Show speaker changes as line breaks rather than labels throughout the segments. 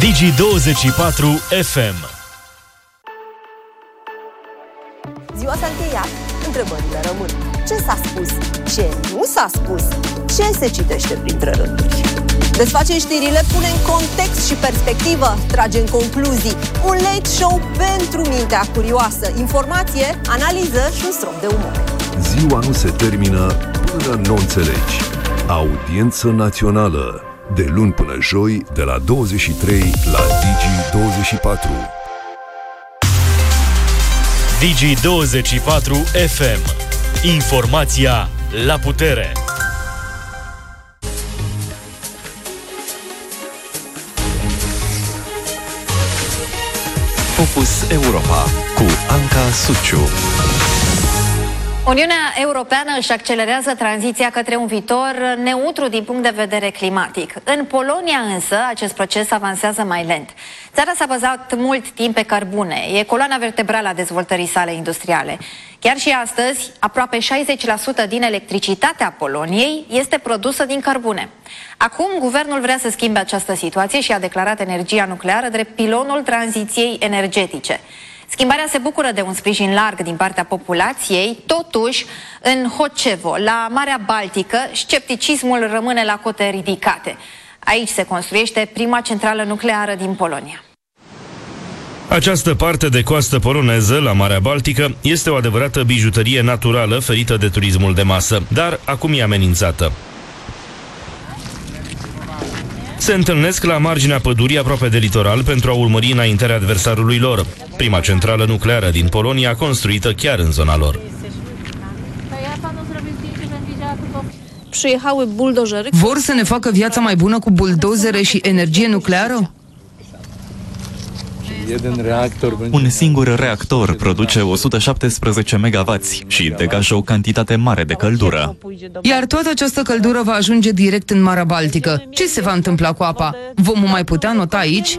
Digi24 FM.
Ziua s-a încheiat, întrebările rămân. Ce s-a spus? Ce nu s-a spus? Ce se citește printre rânduri? Desfacem știrile, pune în context și perspectivă, trage în concluzii. Un late show pentru mintea curioasă. Informație, analiză și un strop de umor.
Ziua nu se termină până nu înțelegi. Audiență națională. De luni până joi, de la 23 la Digi24.
Digi24 FM. Informația la putere.
Focus Europa cu Anca Suciu.
Uniunea Europeană își accelerează tranziția către un viitor neutru din punct de vedere climatic. În Polonia însă, acest proces avansează mai lent. Țara s-a bazat mult timp pe cărbune. E coloana vertebrală a dezvoltării sale industriale. Chiar și astăzi, aproape 60% din electricitatea Poloniei este produsă din cărbune. Acum, guvernul vrea să schimbe această situație și a declarat energia nucleară drept pilonul tranziției energetice. Schimbarea se bucură de un sprijin larg din partea populației, totuși, în Hocevo, la Marea Baltică, scepticismul rămâne la cote ridicate. Aici se construiește prima centrală nucleară din Polonia.
Această parte de coastă poloneză, la Marea Baltică, este o adevărată bijuterie naturală ferită de turismul de masă, dar acum e amenințată. Se întâlnesc la marginea pădurii aproape de litoral pentru a urmări înaintarea adversarului lor. Prima centrală nucleară din Polonia, construită chiar în zona lor.
Vor să ne facă viața mai bună cu buldozere și energie nucleară?
Un singur reactor produce 117 MW și degajă o cantitate mare de căldură.
Iar toată această căldură va ajunge direct în Marea Baltică. Ce se va întâmpla cu apa? Vom mai putea nota aici?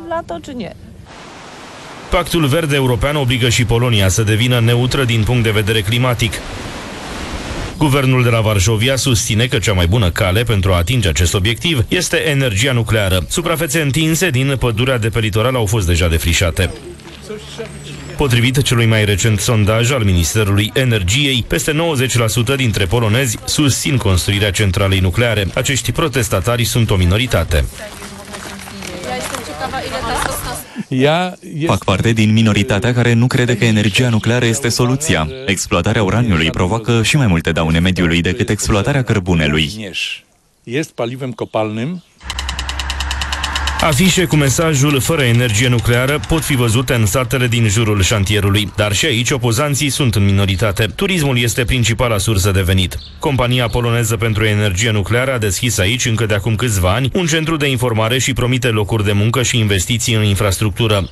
Pactul Verde European obligă și Polonia să devină neutră din punct de vedere climatic. Guvernul de la Varșovia susține că cea mai bună cale pentru a atinge acest obiectiv este energia nucleară. Suprafețe întinse din pădurea de pe litoral au fost deja defrișate. Potrivit celui mai recent sondaj al Ministerului Energiei, peste 90% dintre polonezi susțin construirea centralei nucleare. Acești protestatari sunt o minoritate.
Fac parte din minoritatea care nu crede că energia nucleară este soluția. Exploatarea uraniului provoacă și mai multe daune mediului decât exploatarea cărbunelui.
Afișe cu mesajul "fără energie nucleară" pot fi văzute în satele din jurul șantierului, dar și aici opozanții sunt în minoritate. Turismul este principala sursă de venit. Compania poloneză pentru energie nucleară a deschis aici încă de acum câțiva ani un centru de informare și promite locuri de muncă și investiții în infrastructură.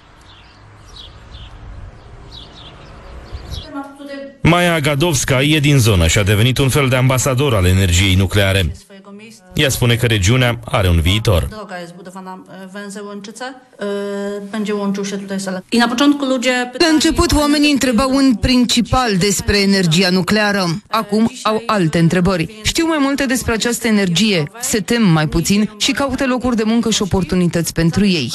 Maja Gadowska e din zonă și a devenit un fel de ambasador al energiei nucleare. Ea spune că regiunea are un viitor.
La început, oamenii întrebau în principal despre energia nucleară. Acum au alte întrebări. Știu mai multe despre această energie, se tem mai puțin și caută locuri de muncă și oportunități pentru ei.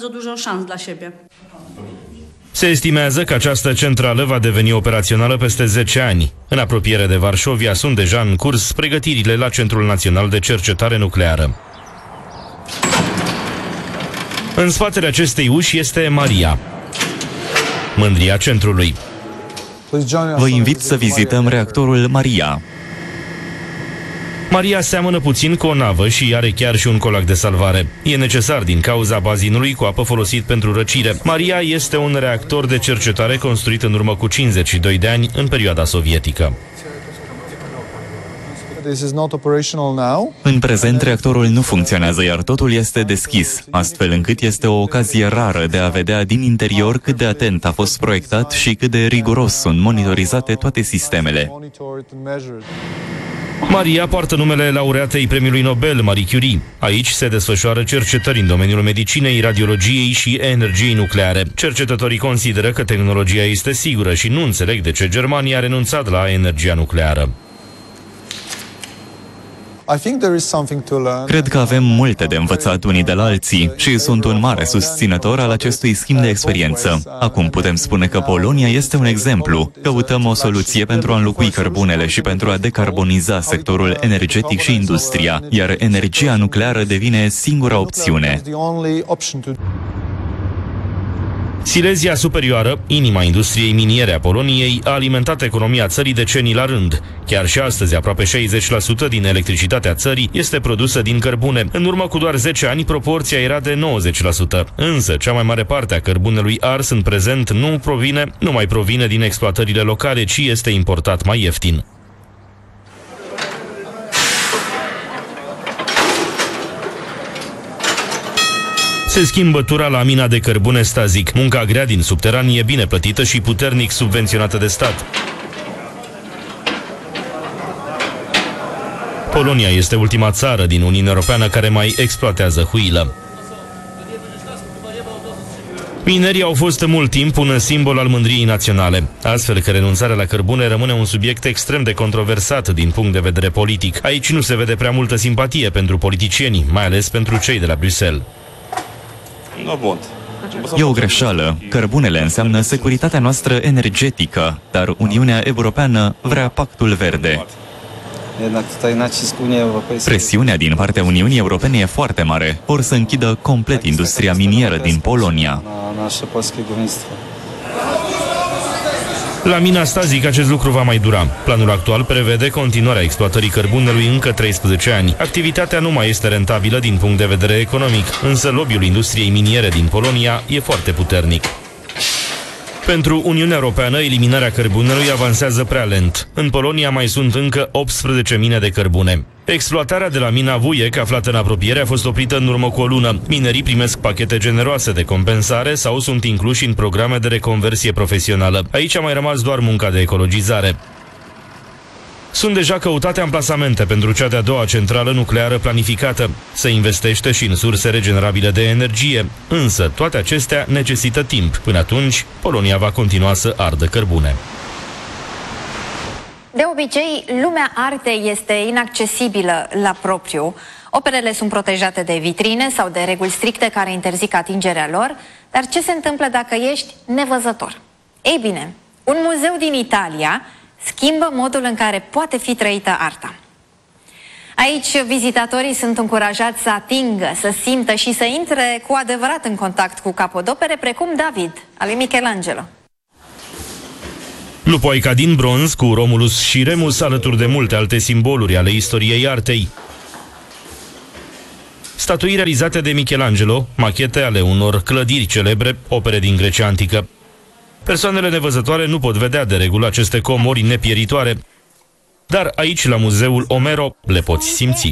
Se estimează că această centrală va deveni operațională peste 10 ani. În apropiere de Varșovia sunt deja în curs pregătirile la Centrul Național de Cercetare Nucleară. În spatele acestei uși este Maria, mândria centrului.
Vă invit să vizităm reactorul Maria.
Maria seamănă puțin cu o navă și are chiar și un colac de salvare. E necesar din cauza bazinului cu apă folosit pentru răcire. Maria este un reactor de cercetare construit în urmă cu 52 de ani, în perioada sovietică.
În prezent, reactorul nu funcționează, iar totul este deschis, astfel încât este o ocazie rară de a vedea din interior cât de atent a fost proiectat și cât de riguros sunt monitorizate toate sistemele.
Maria poartă numele laureatei Premiului Nobel, Marie Curie. Aici se desfășoară cercetări în domeniul medicinei, radiologiei și energiei nucleare. Cercetătorii consideră că tehnologia este sigură și nu înțeleg de ce Germania a renunțat la energia nucleară.
Cred că avem multe de învățat unii de la alții și sunt un mare susținător al acestui schimb de experiență. Acum putem spune că Polonia este un exemplu. Căutăm o soluție pentru a înlocui cărbunele și pentru a decarboniza sectorul energetic și industria, iar energia nucleară devine singura opțiune.
Silezia Superioară, inima industriei miniere a Poloniei, a alimentat economia țării decenii la rând. Chiar și astăzi, aproape 60% din electricitatea țării este produsă din cărbune. În urmă cu doar 10 ani, proporția era de 90%. Însă, cea mai mare parte a cărbunelui ars în prezent nu mai provine din exploatările locale, ci este importat mai ieftin. Se schimbă tura la mina de cărbune Stazic. Munca grea din subteran e bine plătită și puternic subvenționată de stat. Polonia este ultima țară din Uniunea Europeană care mai exploatează huilă. Minerii au fost mult timp un simbol al mândriei naționale, astfel că renunțarea la cărbune rămâne un subiect extrem de controversat din punct de vedere politic. Aici nu se vede prea multă simpatie pentru politicieni, mai ales pentru cei de la Bruxelles.
E o greșeală. Cărbunele înseamnă securitatea noastră energetică, dar Uniunea Europeană vrea pactul verde. Presiunea din partea Uniunii Europene e foarte mare. Vor să închidă complet industria minieră din Polonia.
La mina Stazic acest lucru va mai dura. Planul actual prevede continuarea exploatării cărbunelui încă 13 ani. Activitatea nu mai este rentabilă din punct de vedere economic, însă lobby-ul industriei miniere din Polonia e foarte puternic. Pentru Uniunea Europeană, eliminarea cărbunelui avansează prea lent. În Polonia mai sunt încă 18 mine de cărbune. Exploatarea de la mina Vujec, aflată în apropiere, a fost oprită în urmă cu o lună. Minerii primesc pachete generoase de compensare sau sunt incluși în programe de reconversie profesională. Aici a mai rămas doar munca de ecologizare. Sunt deja căutate amplasamente pentru cea de-a doua centrală nucleară planificată. Se investește și în surse regenerabile de energie, însă toate acestea necesită timp. Până atunci, Polonia va continua să ardă cărbune.
De obicei, lumea artei este inaccesibilă la propriu. Operele sunt protejate de vitrine sau de reguli stricte care interzic atingerea lor, dar ce se întâmplă dacă ești nevăzător? Ei bine, un muzeu din Italia schimbă modul în care poate fi trăită arta. Aici, vizitatorii sunt încurajați să atingă, să simtă și să intre cu adevărat în contact cu capodopere precum David, al lui Michelangelo.
Lupoica din bronz cu Romulus și Remus, alături de multe alte simboluri ale istoriei artei. Statui realizate de Michelangelo, machete ale unor clădiri celebre, opere din Grecia antică. Persoanele nevăzătoare nu pot vedea de regulă aceste comori nepieritoare, dar aici, la muzeul Omero, le poți simți.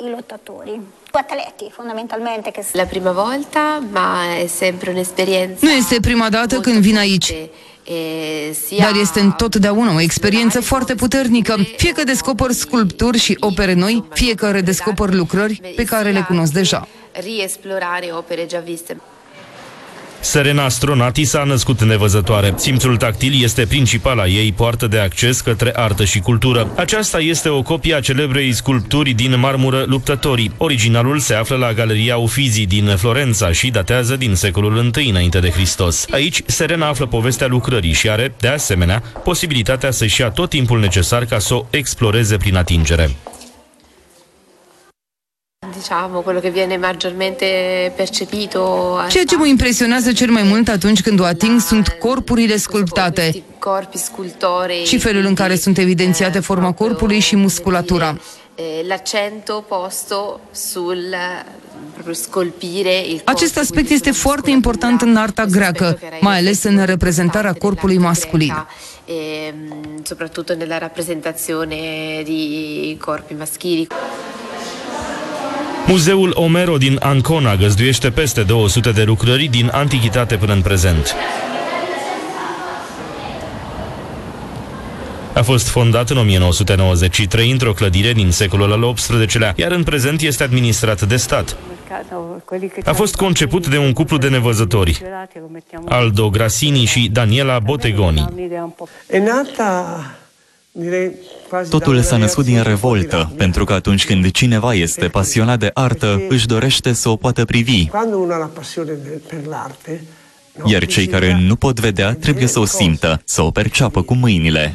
La prima volta, ma è sempre un'esperienza.
Nu este prima dată când vin aici, dar este întotdeauna o experiență foarte puternică. Fie că descoper sculpturi și opere noi, fie că redescoper lucrări pe care le cunosc deja.
Riesplorare opere già viste.
Serena Stronati s-a născut nevăzătoare. Simțul tactil este principala ei poartă de acces către artă și cultură. Aceasta este o copie a celebrei sculpturi din marmură Luptătorii. Originalul se află la Galeria Uffizi din Florența și datează din secolul I înainte de Hristos. Aici, Serena află povestea lucrării și are, de asemenea, posibilitatea să-și ia tot timpul necesar ca să o exploreze prin atingere.
Diciamo, quello che viene maggiormente percepito.
Ceea ce mă impresionează cel mai mult atunci când o ating sunt corpurile sculptate și felul în care sunt evidențiate forma corpului și musculatura.
L'accento posto sul scolpire il corpo.
Acest aspect este foarte important în arta greacă, mai ales în reprezentarea corpului masculin.
Soprattutto nella rappresentazione di corpi maschili.
Muzeul Omero din Ancona găzduiește peste 200 de lucrări din antichitate până în prezent. A fost fondat în 1993 într-o clădire din secolul al XVIII-lea, iar în prezent este administrat de stat. A fost conceput de un cuplu de nevăzători, Aldo Grassini și Daniela Bottegoni.
Totul s-a născut din revoltă, pentru că atunci când cineva este pasionat de artă, își dorește să o poată privi. Iar cei care nu pot vedea trebuie să o simtă, să o perceapă cu mâinile.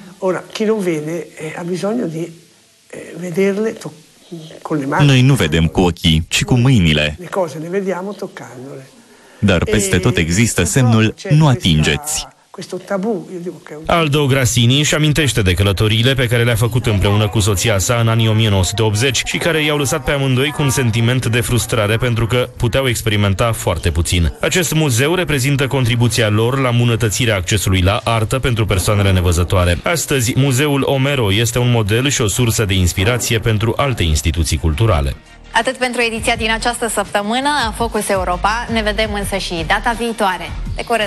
Noi nu vedem cu ochii, ci cu mâinile. Dar peste tot există semnul "nu atingeți".
Aldo Grassini își amintește de călătoriile pe care le-a făcut împreună cu soția sa în anii 1980 și care i-au lăsat pe amândoi cu un sentiment de frustrare pentru că puteau experimenta foarte puțin. Acest muzeu reprezintă contribuția lor la îmbunătățirea accesului la artă pentru persoanele nevăzătoare. Astăzi, Muzeul Omero este un model și o sursă de inspirație pentru alte instituții culturale.
Atât pentru ediția din această săptămână a Focus Europa. Ne vedem însă și data viitoare. De curând!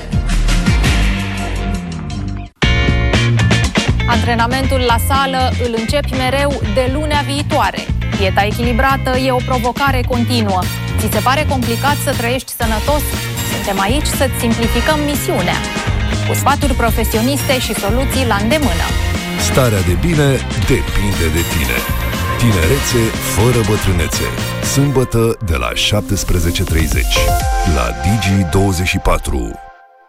Antrenamentul la sală îl începi mereu de lunea viitoare. Dieta echilibrată e o provocare continuă. Ți se pare complicat să trăiești sănătos? Suntem aici să-ți simplificăm misiunea. Cu sfaturi profesioniste și soluții la îndemână.
Starea de bine depinde de tine. Tinerețe fără bătrânețe. Sâmbătă de la 17:30 la Digi24.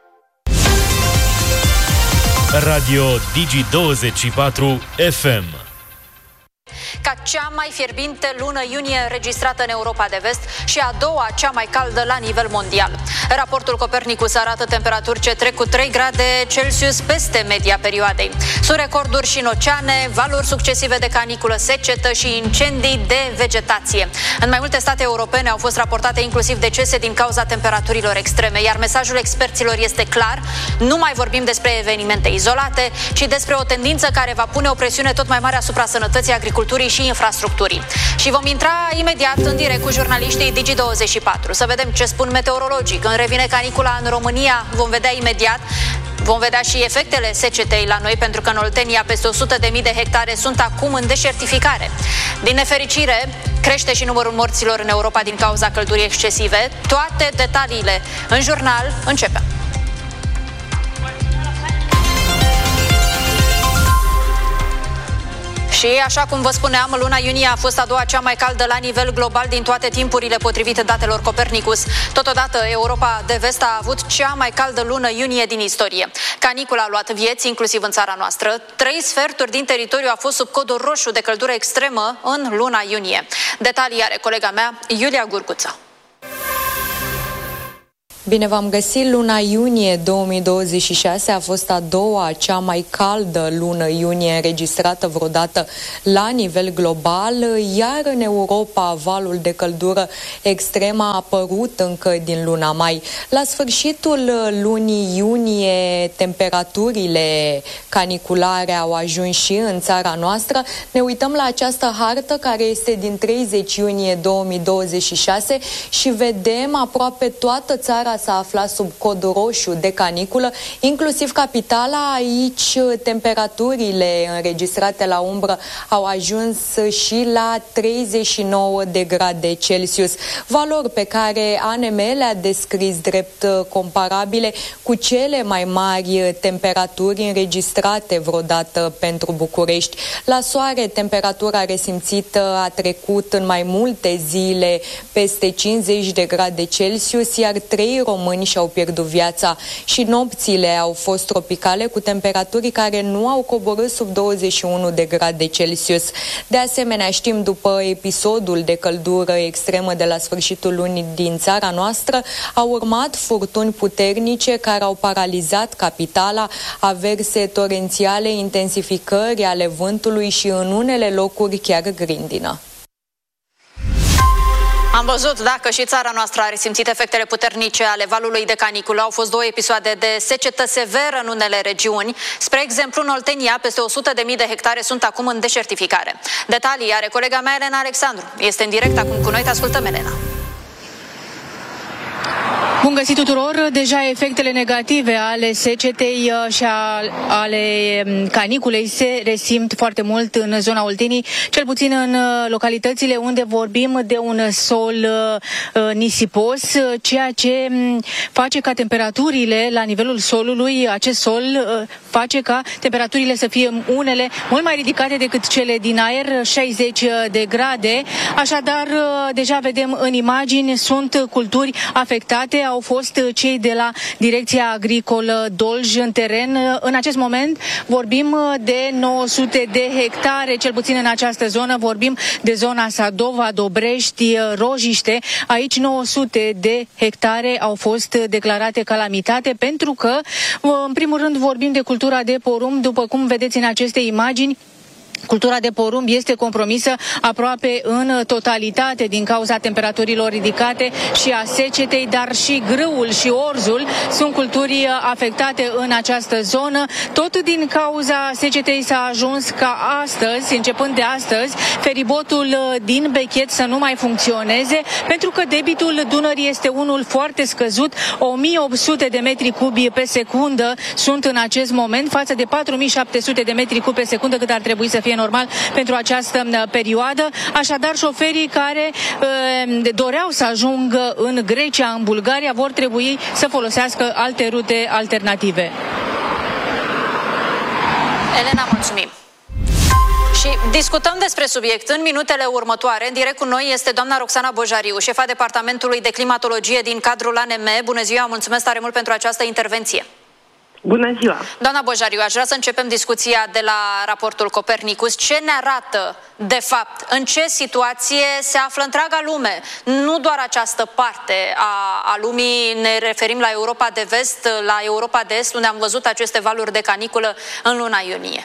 Radio Digi24 FM.
Ca cea mai fierbinte lună iunie înregistrată în Europa de Vest și a doua cea mai caldă la nivel mondial. Raportul Copernicus arată temperaturi ce trec cu 3 grade Celsius peste media perioadei. Sunt recorduri și în oceane, valuri succesive de caniculă, secetă și incendii de vegetație. În mai multe state europene au fost raportate inclusiv decese din cauza temperaturilor extreme, iar mesajul experților este clar: nu mai vorbim despre evenimente izolate, ci despre o tendință care va pune o presiune tot mai mare asupra sănătății, agriculturii și infrastructurii. Și vom intra imediat în direct cu jurnaliștii Digi24 să vedem ce spun meteorologii. Când revine canicula în România, vom vedea imediat. Vom vedea și efectele secetei la noi, pentru că în Oltenia peste 100.000 de hectare sunt acum în deșertificare. Din nefericire, crește și numărul morților în Europa din cauza căldurii excesive. Toate detaliile în jurnal. Începem! Și așa cum vă spuneam, luna iunie a fost a doua cea mai caldă la nivel global din toate timpurile, potrivit datelor Copernicus. Totodată, Europa de Vest a avut cea mai caldă lună iunie din istorie. Canicula a luat vieți, inclusiv în țara noastră. 3 sferturi din teritoriu a fost sub codul roșu de căldură extremă în luna iunie. Detalii are colega mea, Iulia Gurguța.
Bine v-am găsit! Luna iunie 2026 a fost a doua cea mai caldă lună iunie înregistrată vreodată la nivel global, iar în Europa valul de căldură extremă a apărut încă din luna mai. La sfârșitul lunii iunie, temperaturile caniculare au ajuns și în țara noastră. Ne uităm la această hartă care este din 30 iunie 2026 și vedem aproape toată țara s-a aflat sub cod roșu de caniculă, inclusiv capitala. Aici temperaturile înregistrate la umbră au ajuns și la 39 de grade Celsius, valori pe care ANM le-a descris drept comparabile cu cele mai mari temperaturi înregistrate vreodată pentru București. La soare, temperatura resimțită a trecut în mai multe zile peste 50 de grade Celsius, iar 3 români și-au pierdut viața. Și nopțile au fost tropicale, cu temperaturi care nu au coborât sub 21 de grade Celsius. De asemenea, știm, după episodul de căldură extremă de la sfârșitul lunii din țara noastră, au urmat furtuni puternice care au paralizat capitala, averse torențiale, intensificări ale vântului și în unele locuri chiar grindină.
Am văzut dacă și țara noastră a resimțit efectele puternice ale valului de caniculă. Au fost 2 episoade de secetă severă în unele regiuni. Spre exemplu, în Oltenia, peste 100.000 de hectare sunt acum în deșertificare. Detalii are colega mea, Elena Alexandru. Este în direct acum cu noi. Te ascultăm, Elena.
Bun găsit tuturor! Deja efectele negative ale secetei și ale caniculei se resimt foarte mult în zona Oltenii, cel puțin în localitățile unde vorbim de un sol nisipos, ceea ce face ca temperaturile la nivelul solului, acest sol face ca temperaturile să fie unele mult mai ridicate decât cele din aer, 60 de grade. Așadar, deja vedem în imagini, sunt culturi afectate, au fost cei de la Direcția Agricolă Dolj în teren. În acest moment vorbim de 900 de hectare, cel puțin în această zonă, vorbim de zona Sadova, Dobrești, Rojiște. Aici 900 de hectare au fost declarate calamitate pentru că, în primul rând, vorbim de cultura de porumb, după cum vedeți în aceste imagini. Cultura de porumb este compromisă aproape în totalitate din cauza temperaturilor ridicate și a secetei, dar și grâul și orzul sunt culturi afectate în această zonă. Tot din cauza secetei s-a ajuns ca astăzi, începând de astăzi, feribotul din Bechet să nu mai funcționeze, pentru că debitul Dunării este unul foarte scăzut, 1800 de metri cubi pe secundă sunt în acest moment, față de 4700 de metri cubi pe secundă cât ar trebui să fie normal pentru această perioadă. Așadar, șoferii care doreau să ajungă în Grecia, în Bulgaria, vor trebui să folosească alte rute alternative.
Elena, mulțumim. Și discutăm despre subiect în minutele următoare. În direct cu noi este doamna Roxana Bojariu, șefa Departamentului de Climatologie din cadrul ANM. Bună ziua, mulțumesc tare mult pentru această intervenție.
Bună ziua!
Doamna Bojariu, aș vrea să începem discuția de la raportul Copernicus. Ce ne arată, de fapt, în ce situație se află întreaga lume? Nu doar această parte a lumii, ne referim la Europa de Vest, la Europa de Est, unde am văzut aceste valuri de caniculă în luna iunie.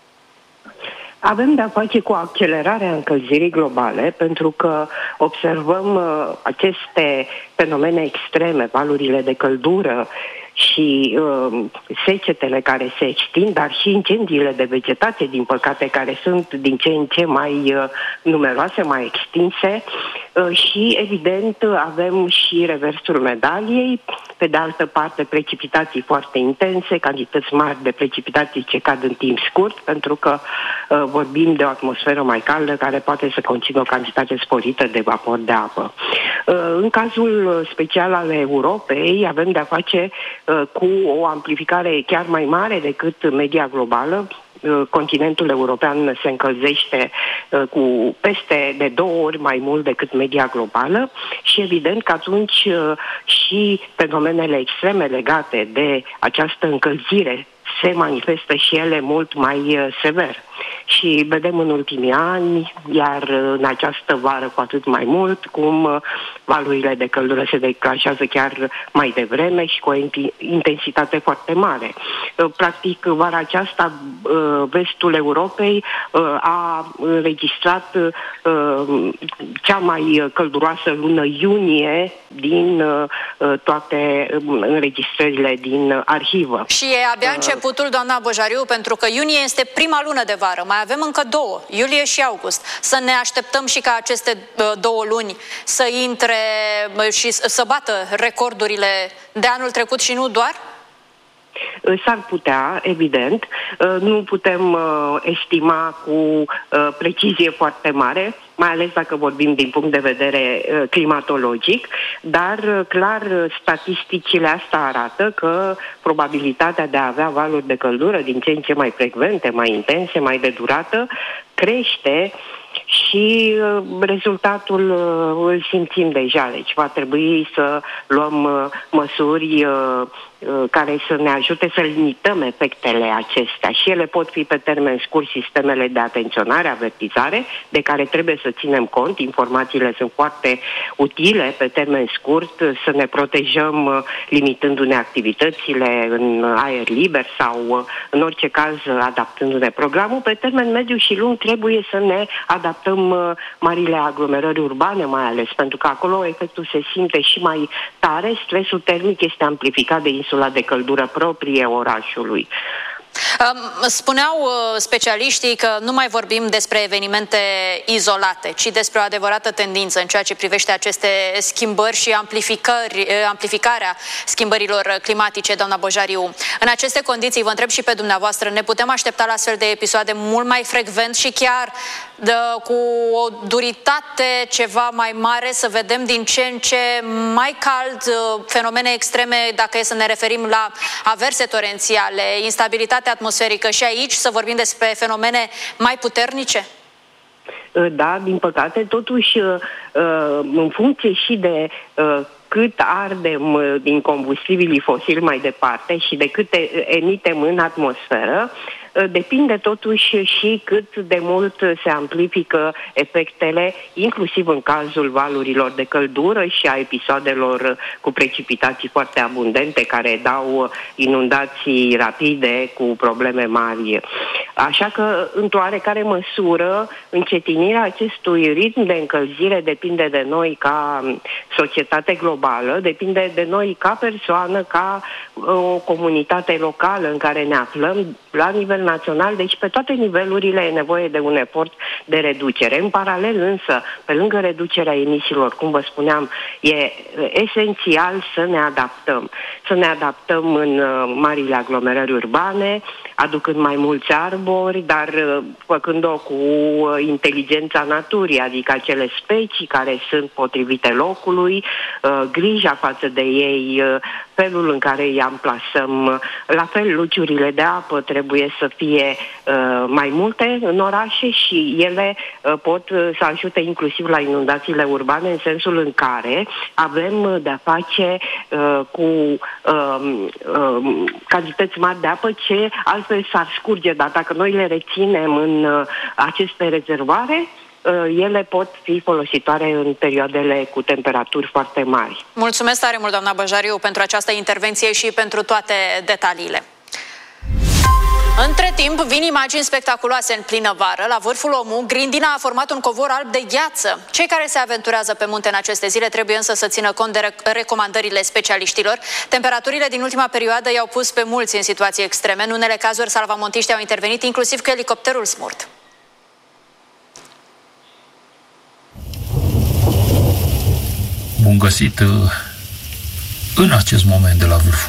Avem de-a face cu accelerarea încălzirii globale, pentru că observăm aceste fenomene extreme, valurile de căldură și secetele care se extind, dar și incendiile de vegetație, din păcate, care sunt din ce în ce mai numeroase, mai extinse și, evident, avem și reversul medaliei. Pe de altă parte, precipitații foarte intense, cantități mari de precipitații ce cad în timp scurt, pentru că vorbim de o atmosferă mai caldă care poate să conțină o cantitate sporită de vapor de apă. În cazul special al Europei, avem de-a face cu o amplificare chiar mai mare decât media globală. Continentul european se încălzește cu peste de 2 ori mai mult decât media globală și evident că atunci și fenomenele extreme legate de această încălzire se manifestă și ele mult mai sever. Și vedem în ultimii ani, iar în această vară cu atât mai mult, cum valurile de căldură se declanșează chiar mai devreme și cu o intensitate foarte mare. Practic, vara aceasta, vestul Europei a înregistrat cea mai călduroasă lună iunie din toate înregistrările din arhivă.
Și e abia începutul, doamna Bojariu, pentru că iunie este prima lună de vară. Mai avem încă 2, iulie și august. Să ne așteptăm și ca aceste 2 luni să intre și să bată recordurile de anul trecut și nu doar?
S-ar putea, evident. Nu putem estima cu precizie foarte mare, mai ales dacă vorbim din punct de vedere climatologic, dar clar statisticile asta arată că probabilitatea de a avea valuri de căldură din ce în ce mai frecvente, mai intense, mai de durată, crește și rezultatul îl simțim deja. Deci va trebui să luăm măsuri care să ne ajute să limităm efectele acestea și ele pot fi pe termen scurt sistemele de atenționare, avertizare, de care trebuie să ținem cont. Informațiile sunt foarte utile pe termen scurt, să ne protejăm limitându-ne activitățile în aer liber sau în orice caz adaptându-ne programul. Pe termen mediu și lung trebuie să ne adaptăm marile aglomerări urbane mai ales, pentru că acolo efectul se simte și mai tare, stresul termic este amplificat de insula de căldură proprie orașului.
Spuneau specialiștii că nu mai vorbim despre evenimente izolate, ci despre o adevărată tendință în ceea ce privește aceste schimbări și amplificarea schimbărilor climatice, doamna Bojariu. În aceste condiții, vă întreb și pe dumneavoastră, ne putem aștepta la astfel de episoade mult mai frecvent și chiar cu o duritate ceva mai mare, să vedem din ce în ce mai cald, fenomene extreme, dacă e să ne referim la averse torențiale, instabilitate atmosferică, și aici să vorbim despre fenomene mai puternice?
Da, din păcate, totuși, în funcție și de cât ardem din combustibilii fosili mai departe și de cât emitem în atmosferă, depinde totuși și cât de mult se amplifică efectele, inclusiv în cazul valurilor de căldură și a episoadelor cu precipitații foarte abundente care dau inundații rapide cu probleme mari. Așa că, într-o oarecare măsură, încetinirea acestui ritm de încălzire depinde de noi ca societate globală, depinde de noi ca persoană, ca o comunitate locală în care ne aflăm, la nivel național, deci pe toate nivelurile e nevoie de un efort de reducere. În paralel însă, pe lângă reducerea emisiilor, cum vă spuneam, e esențial să ne adaptăm. Să ne adaptăm în marile aglomerări urbane, aducând mai mulți arbori, dar făcând-o cu inteligența naturii, adică acele specii care sunt potrivite locului, grija față de ei, felul în care îi amplasăm. La fel, luciurile de apă trebuie să fie mai multe în orașe și ele pot să ajute inclusiv la inundațiile urbane, în sensul în care avem de-a face cu cantități mari de apă ce altfel s-ar scurge, dar dacă noi le reținem în aceste rezervoare, ele pot fi folositoare în perioadele cu temperaturi foarte mari.
Mulțumesc tare mult, doamna Bojariu, pentru această intervenție și pentru toate detaliile. Între timp, vin imagini spectaculoase în plină vară. La vârful Omu, grindina a format un covor alb de gheață. Cei care se aventurează pe munte în aceste zile trebuie însă să țină cont de recomandările specialiștilor. Temperaturile din ultima perioadă i-au pus pe mulți în situații extreme. În unele cazuri, salvamontiștii au intervenit inclusiv cu elicopterul Smurt.
Bun găsit în acest moment de la vârful